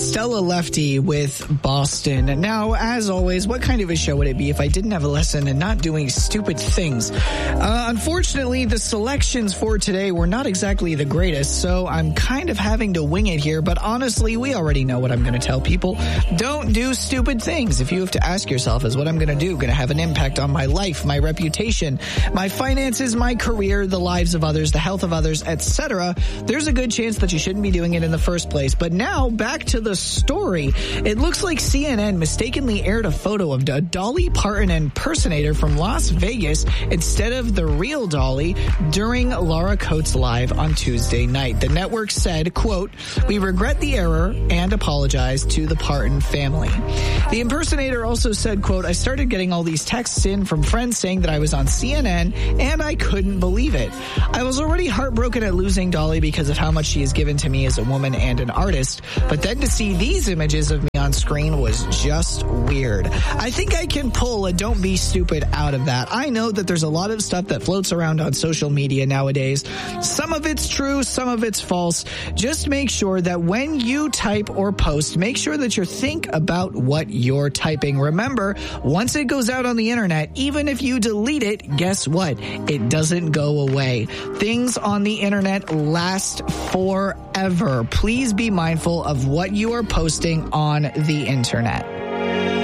Stella Lefty with Boston. Now, as always, what kind of a show would it be if I didn't have a lesson in not doing stupid things? Unfortunately, the selections for today were not exactly the greatest, so I'm kind of having to wing it here, but honestly, we already know what I'm going to tell people. Don't do stupid things. If you have to ask yourself, is what I'm going to do going to have an impact on my life, my reputation, my finances, my career, the lives of others, the health of others, etc., there's a good chance that you shouldn't be doing it in the first place. But now, back to the story. It looks like CNN mistakenly aired a photo of a Dolly Parton impersonator from Las Vegas instead of the real Dolly during Laura Coates Live on Tuesday night. The network said, quote, "We regret the error and apologize to the Parton family." The impersonator also said, quote, "I started getting all these texts in from friends saying that I was on CNN and I couldn't believe it. I was already heartbroken at losing Dolly because of how much she has given to me as a woman and an artist, but then to see these images of me on screen was just weird." I think I can pull a don't be stupid out of that. I know that there's a lot of stuff that floats around on social media nowadays. Some of it's true, some of it's false. Just make sure that when you type or post, make sure that you think about what you're typing. Remember, once it goes out on the internet, even if you delete it, guess what? It doesn't go away. Things on the internet last forever. Please be mindful of what you are posting on the internet.